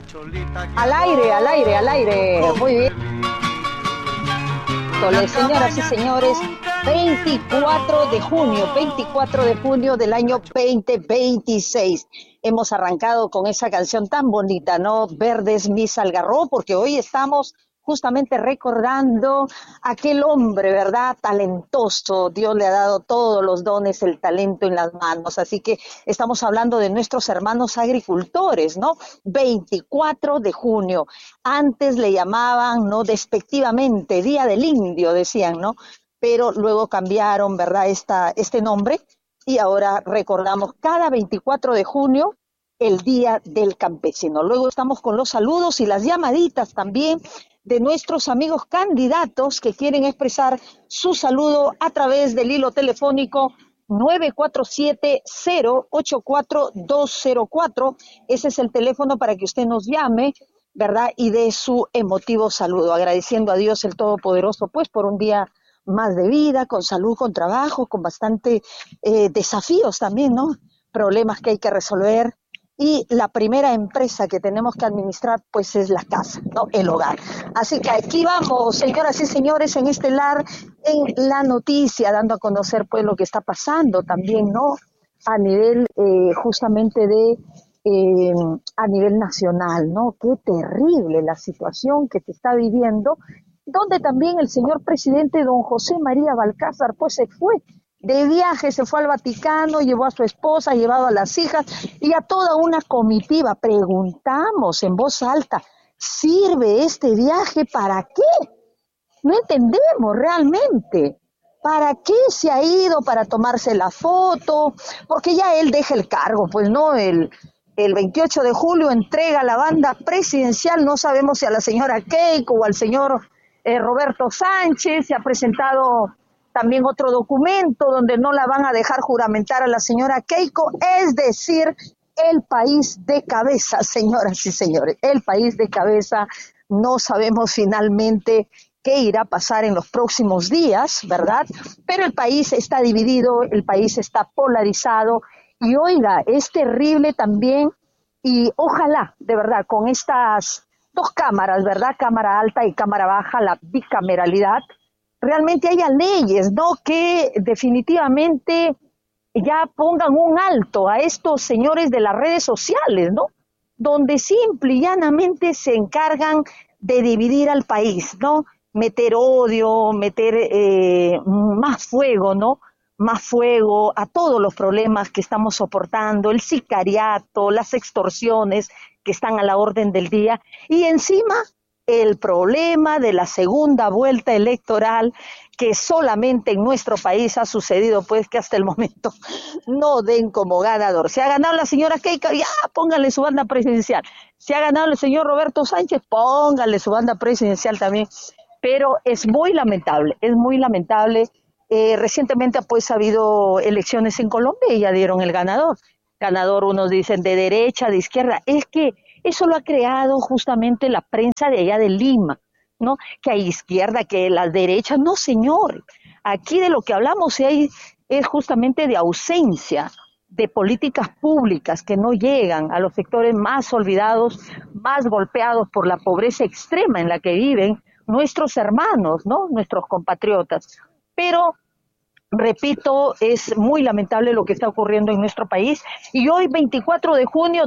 Al aire, al aire, al aire. Muy bien. Señoras y señores, 24 de junio del año 2026. Hemos arrancado con esa canción tan bonita, ¿no? Verdes mis algarrobo, porque hoy estamos justamente recordando a aquel hombre, ¿verdad? Talentoso. Dios le ha dado todos los dones, el talento en las manos. Así que estamos hablando de nuestros hermanos agricultores, ¿no? 24 de junio. Antes le llamaban, ¿no? Despectivamente, Día del Indio, decían, ¿no? Pero luego cambiaron, ¿verdad? Este nombre y ahora recordamos cada 24 de junio el Día del Campesino. Luego estamos con los saludos y las llamaditas también de nuestros amigos candidatos que quieren expresar su saludo a través del hilo telefónico 947-084-204. Ese es el teléfono para que usted nos llame, ¿verdad? Y dé su emotivo saludo, agradeciendo a Dios el Todopoderoso, pues por un día más de vida, con salud, con trabajo, con bastante desafíos también, ¿no? Problemas que hay que resolver. Y la primera empresa que tenemos que administrar, pues, es la casa, ¿no? El hogar. Así que aquí vamos, señoras y señores, en Estelar, en la noticia, dando a conocer, pues, lo que está pasando también, ¿no? A nivel, justamente a nivel nacional, ¿no? Qué terrible la situación que se está viviendo, donde también el señor presidente don José María Balcázar, pues, se fue de viaje, se fue al Vaticano, llevó a su esposa, llevado a las hijas y a toda una comitiva. Preguntamos en voz alta, ¿sirve este viaje para qué? No entendemos realmente. ¿Para qué se ha ido? ¿Para tomarse la foto? Porque ya él deja el cargo, pues no, el 28 de julio entrega la banda presidencial, no sabemos si a la señora Keiko o al señor Roberto Sánchez. Se ha presentado también otro documento donde no la van a dejar juramentar a la señora Keiko, es decir, el país de cabeza, señoras y señores, el país de cabeza. No sabemos finalmente qué irá a pasar en los próximos días, ¿verdad? Pero el país está dividido, el país está polarizado y oiga, es terrible también y ojalá, de verdad, con estas dos cámaras, ¿verdad? Cámara alta y cámara baja, la bicameralidad, realmente haya leyes, ¿no? Que definitivamente ya pongan un alto a estos señores de las redes sociales, ¿no? Donde simple y llanamente se encargan de dividir al país, ¿no? Meter odio, meter más fuego, ¿no? Más fuego a todos los problemas que estamos soportando, el sicariato, las extorsiones que están a la orden del día y encima el problema de la segunda vuelta electoral que solamente en nuestro país ha sucedido, pues que hasta el momento no den como ganador. Se ha ganado la señora Keiko, ya pónganle su banda presidencial. Se ha ganado el señor Roberto Sánchez, pónganle su banda presidencial también. Pero es muy lamentable, es muy lamentable. Recientemente pues ha habido elecciones en Colombia y ya dieron el ganador. Ganador, unos dicen de derecha, de izquierda. Es que eso lo ha creado justamente la prensa de allá de Lima, ¿no? Que hay izquierda, que la derecha. No, señor. Aquí de lo que hablamos es justamente de ausencia de políticas públicas que no llegan a los sectores más olvidados, más golpeados por la pobreza extrema en la que viven nuestros hermanos, ¿no? Nuestros compatriotas. Pero repito, es muy lamentable lo que está ocurriendo en nuestro país y hoy 24 de junio